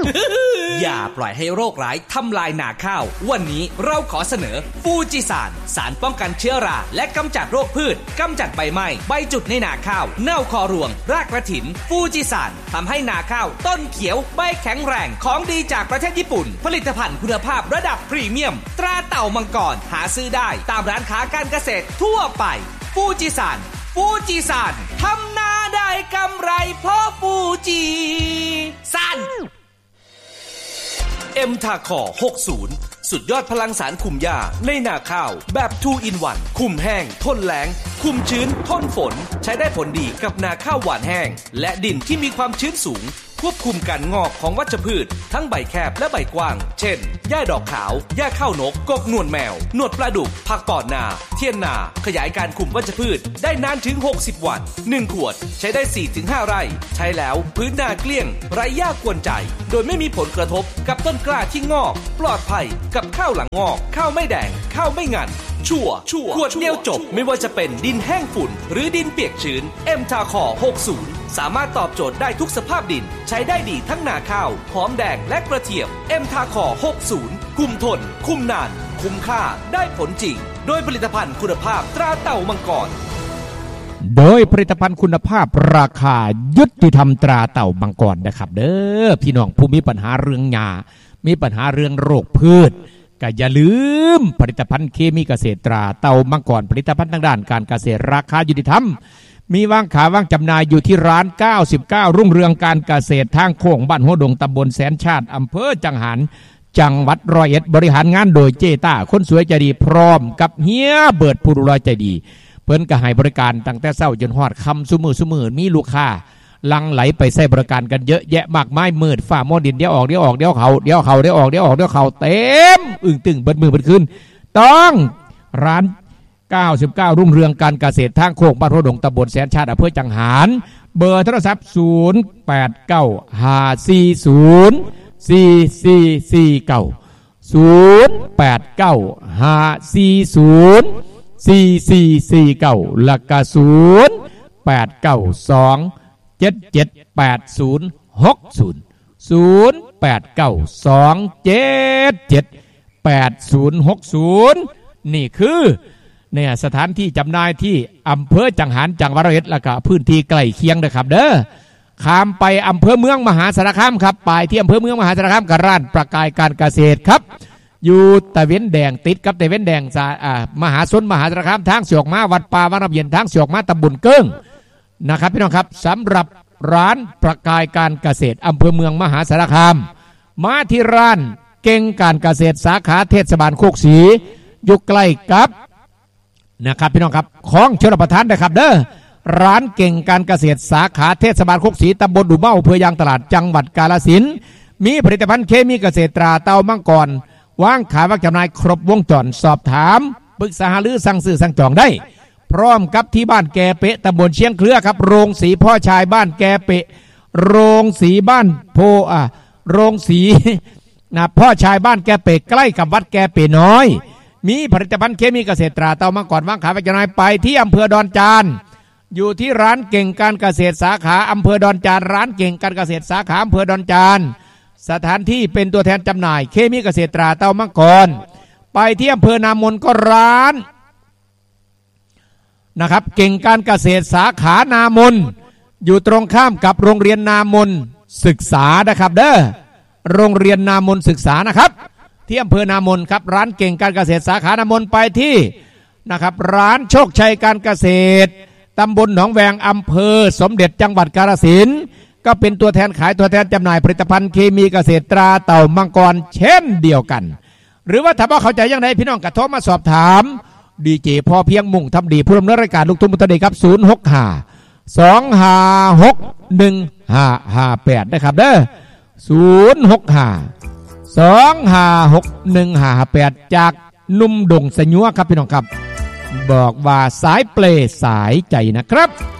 อย่าปล่อยให้โรคร้ายทำลายนาข้าววันนี้เราขอเสนอฟูจิซานสารป้องกันเชื้อราและกำจัดโรคพืชกำจัดใบไหม้ใบจุดในนาข้าวเน่าคอรวงรากกระถินฟูจิซานทำให้นาข้าวต้นเขียวใบแข็งแรงของดีจากประเทศญี่ปุ่นผลิตภัณฑ์คุณภาพระดับพรีเมียมตราเต่ามังกรหาซื้อได้ตามร้านค้าการเกษตรทั่วไปฟูจิซานทำนาได้กำไรเพราะฟูจิซานเอ็มทาคอ60สุดยอดพลังสารคุมหญ้าในนาข้าวแบบ2 in 1คุมแห้งทนแล้งคุมชื้นทนฝนใช้ได้ผลดีกับนาข้าวหวานแห้งและดินที่มีความชื้นสูงควบคุมการงอกของวัชพืชทั้งใบแคบและใบกว้างเช่นหญ้าดอกขาวหญ้าข้าวนกกกหนวดแมวหนวดปลาดุกผักปอดนาเทียนนาขยายการคุมวัชพืชได้นานถึง60วัน1ขวดใช้ได้ 4-5 ไร่ใช้แล้วพื้นนาเกลี้ยงไร้หญ้ากวนใจโดยไม่มีผลกระทบกับต้นกล้าที่งอกปลอดภัยกับข้าวหลังงอกข้าวไม่แดงข้าวไม่งันชัวร์ขวดเดียวจบไม่ว่าจะเป็นดินแห้งฝุ่นหรือดินเปียกชื้นเอ็มทาคอ60สามารถตอบโจทย์ได้ทุกสภาพดินใช้ได้ดีทั้งนาข้าวหอมแดงและกระเทียมเอ็มทาคอ60คุมทนคุมนานคุ้มค่าได้ผลจริงโดยผลิตภัณฑ์คุณภาพตราเต่ามังกรโดยผลิตภัณฑ์คุณภาพราคายุติธรรมตราเต่ามังกรนะครับเด้อพี่น้องผู้มีปัญหาเรื่องหญ้ามีปัญหาเรื่องโรคพืชก็อย่าลืมผลิตภัณฑ์เคมีเกษตรตราเต่ามังกรผลิตภัณฑ์ทางด้านการเกษตรราคายุติธรรมมีวางขายว่างจำหน่ายอยู่ที่ร้าน99รุ่งเรืองการเกษตรทางโค้งบ้านหัวดงตำบลแสนชาติอำเภอจังหันจังหวัดร้อยเอ็ดบริหารงานโดยเจต้าคนสวยใจดีพร้อมกับเฮียเบิดผู้ดูแลใจดีเพิ่นก็ให้บริการตั้งแต่เช้าจนฮอดค่ำซุมื้อมีลูกค้าลังไหลไปใช้บริการกันเยอะแยะมากมายมืดฝ่าหม้อดินเดี๋ยวออกเดี๋ยวเขาเต็มอึ่งตึงเบิดมือเบิดคืนต้องร้าน99รุ่งเรืองการเกษตรทางโค้งบ้านหัวดงตำบลแสนชาติอำเภอจังหันเบอร์โทรศัพท์0895404449แล้วก็0892778060นี่คือเนี่ยสถานที่จำหน่ายที่อำเภอจังหันจังหวัดร้อยเอ็ดแล้วก็พื้นที่ใกล้เคียงนะครับเด้อข้ามไปอำเภอเมืองมหาสารคามครับไปที่อำเภอเมืองมหาสารคามกับร้านประกายการเกษตรครับอยู่ตะเวนแดงติดกับตะเวนแดงมหาสนมหาสารคามทางเสียกมาวัดป่าวัดน้ำเย็นทางเสียกมาตำบลเกิ้งนะครับพี่น้องครับสำหรับร้านประกายการเกษตรอำเภอเมืองมหาสารคามมาที่ร้านเก่งการเกษตรสาขาเทศบาลโคกศรีอยู่ใกล้กับนะครับพี่น้องครับของชลประทานนะครับเด้อร้านเก่งการเกษตรสาขาเทศบาลโคกศรีตำบลดูเบ้าอำเภอยางตลาดจังหวัดกาฬสินธุ์มีผลิตภัณฑ์เคมีเกษตรตราเต่ามังกรวางขายวางจำหน่ายครบวงจรสอบถามปรึกษาหารือสั่งซื้อสั่งจองได้พร้อมกับที่บ้านแกเปะตำบลเชียงเครือครับโรงสีพ่อชายบ้านแกเปะโรงสีบ้านโพโรงสีนะพ่อชายบ้านแกเปะใกล้กับวัดแกเปะน้อยมีผลิตภัณฑ์เคมีเกษตรตราเต่ามังกรวางขายไปจำหน่ายไปที่อำเภอดอนจานอยู่ที่ร้านเก่งการเกษตรสาขาอำเภอดอนจานร้านเก่งการเกษตรสาขาอำเภอดอนจานสถานที่เป็นตัวแทนจำหน่ายเคมีเกษตรตราเต่ามังกรไปที่อำเภอนามนก็ร้านนะครับเก่งการเกษตรสาขานามนอยู่ตรงข้ามกับโรงเรียนนามนศึกษานะครับเด้อโรงเรียนนามนศึกษานะครับที่อำเภอนามนครับร้านเก่งการเกษตรสาขานามนไปที่นะครับร้านโชคชัยการเกษตรตำบลหนองแวงอำเภอสมเด็จจังหวัดกาฬสินธุ์ก็เป็นตัวแทนขายตัวแทนจำหน่ายผลิตภัณฑ์เคมีเกษตรตราเต่ามังกรเช่นเดียวกันหรือว่าถ้าว่าเข้าใจยังไงพี่น้องกระโทรมาสอบถามดีเจพอเพียงมุ่งทำดีผู้ดำเนินรายการลูกทุ่งมุตตะเดครับ065-256-1558นะครับเด้อ065-256-1558จากนุ่มดงสญัวครับพี่น้องครับบอกว่าสายเปลสายใจนะครับ